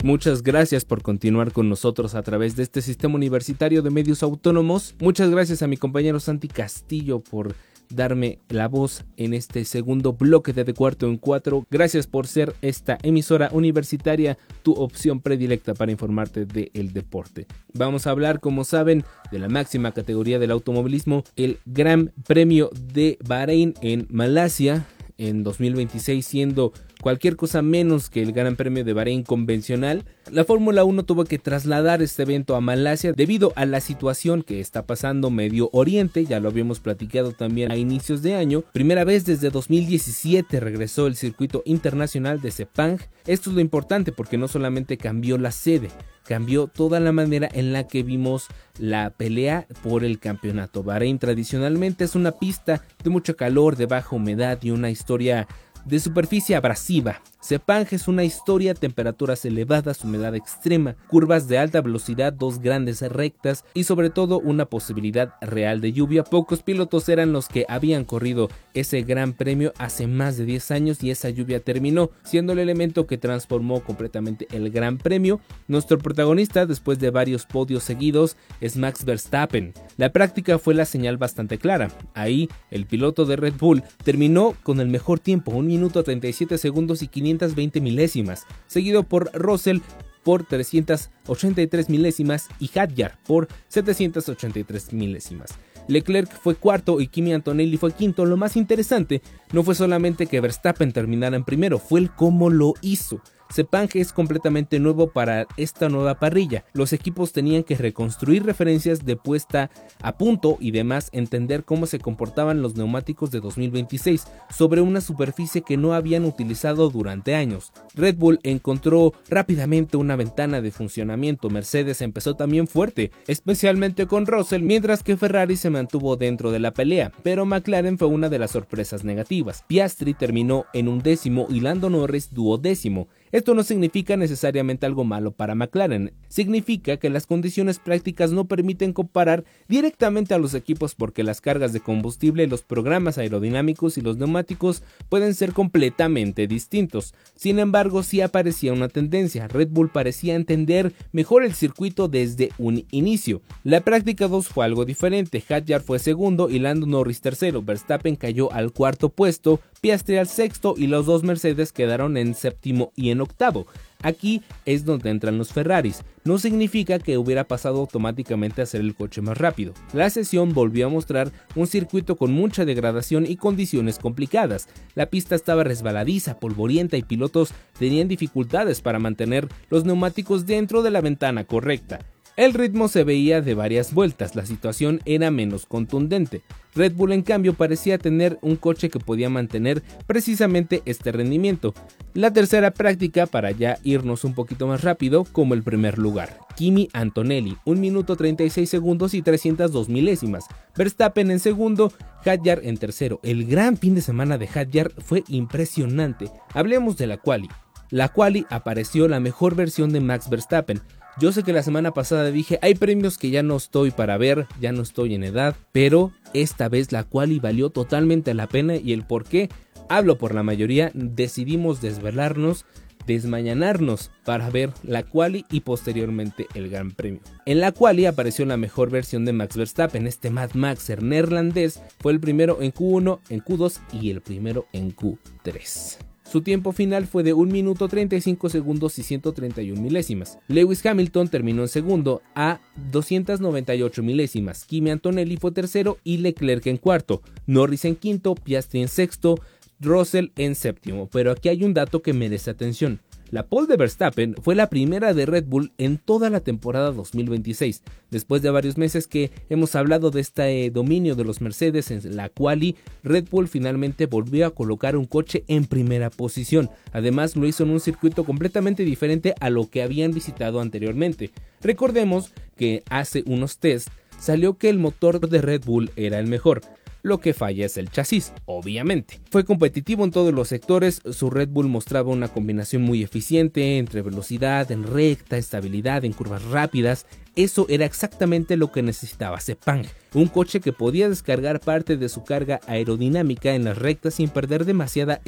Muchas gracias por continuar con nosotros a través de este sistema universitario de medios autónomos. Muchas gracias a mi compañero Santi Castillo por darme la voz en este segundo bloque de Cuarto en Cuatro. Gracias por ser esta emisora universitaria, tu opción predilecta para informarte del deporte. Vamos a hablar, como saben, de la máxima categoría del automovilismo, el Gran Premio de Bahrein en Malasia en 2026, siendo cualquier cosa menos que el Gran Premio de Bahrein convencional. La Fórmula 1 tuvo que trasladar este evento a Malasia debido a la situación que está pasando Medio Oriente. Ya lo habíamos platicado también a inicios de año. Primera vez desde 2017 regresó el circuito internacional de Sepang. Esto es lo importante porque no solamente cambió la sede, cambió toda la manera en la que vimos la pelea por el campeonato. Bahrein tradicionalmente es una pista de mucho calor, de baja humedad y una historia de superficie abrasiva. Sepang es una historia, temperaturas elevadas, humedad extrema, curvas de alta velocidad, dos grandes rectas y sobre todo una posibilidad real de lluvia. Pocos pilotos eran los que habían corrido ese gran premio hace más de 10 años y esa lluvia terminó siendo el elemento que transformó completamente el gran premio. Nuestro protagonista, después de varios podios seguidos, es Max Verstappen. La práctica fue la señal bastante clara. Ahí el piloto de Red Bull terminó con el mejor tiempo, 1 minuto 37 segundos y 520 milésimas, seguido por Russell por 383 milésimas y Hadjar por 783 milésimas. Leclerc fue cuarto y Kimi Antonelli fue quinto. Lo más interesante no fue solamente que Verstappen terminara en primero, fue el cómo lo hizo. Sepang es completamente nuevo para esta nueva parrilla. Los equipos tenían que reconstruir referencias de puesta a punto y demás, entender cómo se comportaban los neumáticos de 2026 sobre una superficie que no habían utilizado durante años. Red Bull encontró rápidamente una ventana de funcionamiento. Mercedes empezó también fuerte, especialmente con Russell, mientras que Ferrari se mantuvo dentro de la pelea, pero McLaren fue una de las sorpresas negativas. Piastri terminó en 11º y Lando Norris 12º. Esto no significa necesariamente algo malo para McLaren, significa que las condiciones prácticas no permiten comparar directamente a los equipos porque las cargas de combustible, los programas aerodinámicos y los neumáticos pueden ser completamente distintos. Sin embargo, sí aparecía una tendencia. Red Bull parecía entender mejor el circuito desde un inicio. La práctica 2 fue algo diferente. Hadjar fue segundo y Lando Norris tercero. Verstappen cayó al cuarto puesto, Piastri al sexto y los dos Mercedes quedaron en séptimo y en octavo. Aquí es donde entran los Ferraris. No significa que hubiera pasado automáticamente a ser el coche más rápido. La sesión volvió a mostrar un circuito con mucha degradación y condiciones complicadas. La pista estaba resbaladiza, polvorienta y pilotos tenían dificultades para mantener los neumáticos dentro de la ventana correcta. El ritmo se veía de varias vueltas, la situación era menos contundente. Red Bull en cambio parecía tener un coche que podía mantener precisamente este rendimiento. La tercera práctica, para ya irnos un poquito más rápido, como el primer lugar. Kimi Antonelli, 1 minuto 36 segundos y 302 milésimas. Verstappen en segundo, Hadjar en tercero. El gran fin de semana de Hadjar fue impresionante. Hablemos de la quali. La quali apareció la mejor versión de Max Verstappen. Yo sé que la semana pasada dije, hay premios que ya no estoy para ver, ya no estoy en edad, pero esta vez la quali valió totalmente la pena y el por qué, hablo por la mayoría, decidimos desvelarnos, desmañanarnos para ver la quali y posteriormente el Gran Premio. En la quali apareció la mejor versión de Max Verstappen. Este Mad Maxer neerlandés fue el primero en Q1, en Q2 y el primero en Q3. Su tiempo final fue de 1 minuto 35 segundos y 131 milésimas. Lewis Hamilton terminó en segundo a 298 milésimas. Kimi Antonelli fue tercero y Leclerc en cuarto. Norris en quinto, Piastri en sexto, Russell en séptimo. Pero aquí hay un dato que merece atención. La pole de Verstappen fue la primera de Red Bull en toda la temporada 2026. Después de varios meses que hemos hablado de este dominio de los Mercedes en la quali, Red Bull finalmente volvió a colocar un coche en primera posición. Además lo hizo en un circuito completamente diferente a lo que habían visitado anteriormente. Recordemos que hace unos tests salió que el motor de Red Bull era el mejor. Lo que falla es el chasis, obviamente. Fue competitivo en todos los sectores, su Red Bull mostraba una combinación muy eficiente entre velocidad, en recta, estabilidad, en curvas rápidas. Eso era exactamente lo que necesitaba Sepang, un coche que podía descargar parte de su carga aerodinámica en las rectas sin perder demasiada